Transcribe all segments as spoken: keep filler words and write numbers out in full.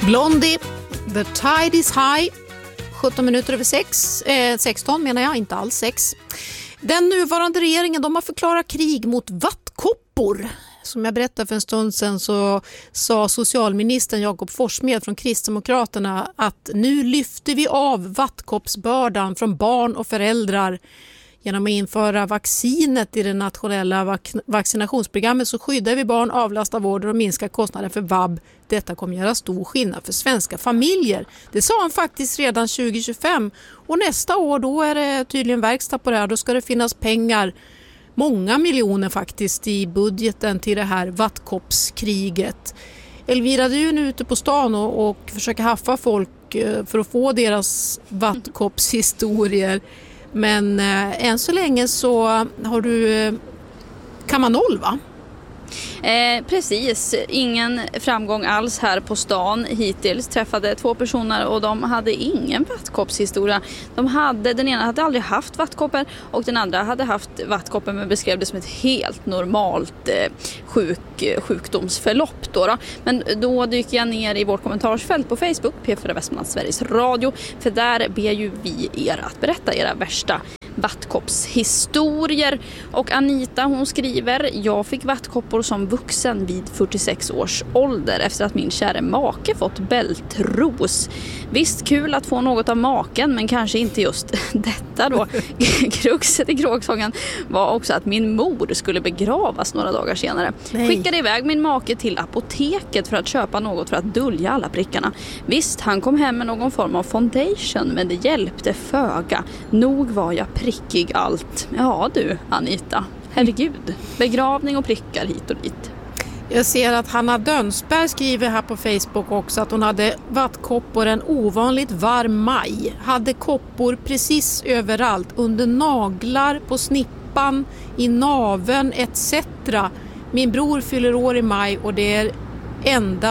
Blondie, The Tide is High, sjutton minuter över sex, eh, sexton menar jag, inte alls sex. Den nuvarande regeringen, de har förklarat krig mot vattkoppor. Som jag berättade för en stund sedan så sa socialministern Jakob Forssmed från Kristdemokraterna att nu lyfter vi av vattkoppsbördan från barn och föräldrar. Genom att införa vaccinet i det nationella vac- vaccinationsprogrammet så skyddar vi barn, avlastar vården och minskar kostnaden för vab. Detta kommer göra stor skillnad för svenska familjer. Det sa han faktiskt redan tjugo tjugofem. Och nästa år då är det tydligen verkstad på det här. Då ska det finnas pengar, många miljoner faktiskt, i budgeten till det här vattkoppskriget. Elvira, du är nu ute på stan och, och försöker haffa folk för att få deras vattkoppshistorier. Men eh, än så länge så har du eh, kamma noll, va? Eh, precis, ingen framgång alls här på stan hittills. Träffade två personer och de hade ingen vattkoppshistoria. De hade, den ena hade aldrig haft vattkoppor och den andra hade haft vattkoppor men beskrev det som ett helt normalt eh, sjuk, sjukdomsförlopp. Då, då. Men då dyker jag ner i vårt kommentarsfält på Facebook, P fyra Västmanland Sveriges Radio, för där ber ju vi er att berätta era värsta vattkoppshistorier. Och Anita, hon skriver: jag fick vattkoppor som vuxen vid fyrtiosex års ålder efter att min kära make fått bältros. Visst kul att få något av maken, men kanske inte just detta då. Kruxet i kråksången var också att min mor skulle begravas några dagar senare. Nej. Skickade iväg min make till apoteket för att köpa något för att dölja alla prickarna. Visst, han kom hem med någon form av foundation, men det hjälpte föga. Nog var jag prickig allt. Ja du, Anita. Herregud. Begravning och prickar hit och dit. Jag ser att Hanna Dönsberg skriver här på Facebook också att hon hade vattkoppor en ovanligt varm maj. Hade koppor precis överallt. Under naglar, på snippan, i naven et cetera. Min bror fyller år i maj och det är enda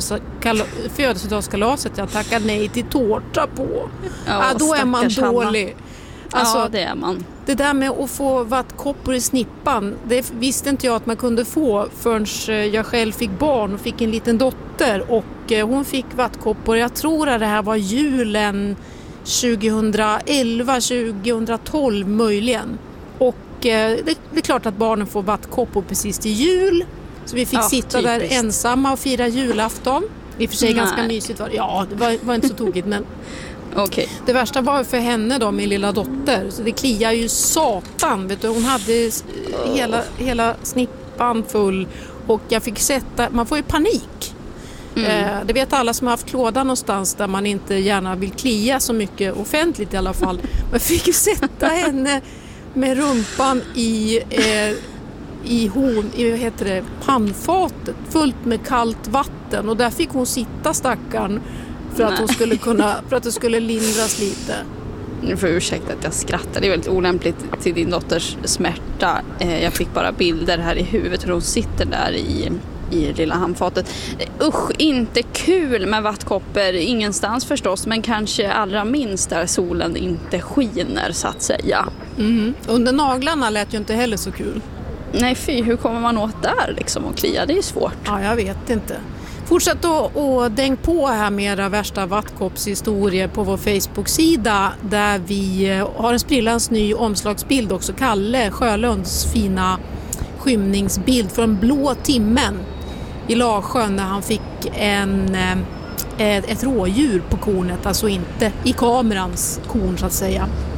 födelsedagskalaset jag tackar nej till tårta på. Ja, ja, då är man dålig. Hanna. Alltså, ja, det är man. Det där med att få vattkoppor i snippan, det visste inte jag att man kunde få förrän jag själv fick barn och fick en liten dotter. Och hon fick vattkoppor, jag tror att det här var julen tjugoelva tjugotolv möjligen. Och det, det är klart att barnen får vattkoppor precis till jul. Så vi fick ja, sitta typiskt. där ensamma och fira julafton. I och för sig Nej. ganska mysigt var det. Ja, det var, var inte så tokigt, men... Okay. Det värsta var för henne då, min lilla dotter. Så det kliar ju satan, vet du. Hon hade hela, hela snippan full. Och jag fick sätta, man får ju panik. Mm. eh, Det vet alla som har haft klåda någonstans där man inte gärna vill klia så mycket offentligt i alla fall. Man fick ju sätta henne med rumpan i eh, i, hon, i vad heter det, pannfatet fullt med kallt vatten. Och där fick hon sitta, stackarn, för att hon skulle kunna, för att det skulle lindras lite. Nu får jag ursäkta att jag skrattar. Det är väldigt olämpligt till din dotters smärta. Jag fick bara bilder här i huvudet hur hon sitter där i, i lilla handfatet. Usch, inte kul med vattkoppor. Ingenstans förstås, men kanske allra minst där solen inte skiner, så att säga. Mm. Under naglarna lät ju inte heller så kul. Nej, fy, hur kommer man åt där liksom och klia? Det är ju svårt. Ja, jag vet inte. Fortsätt då och däng på här med era värsta vattkoppshistorier på vår Facebook-sida, där vi har en sprillans ny omslagsbild också. Kalle Sjölunds fina skymningsbild från blå timmen i Lasjön när han fick en, ett rådjur på kornet, alltså inte i kamerans korn så att säga.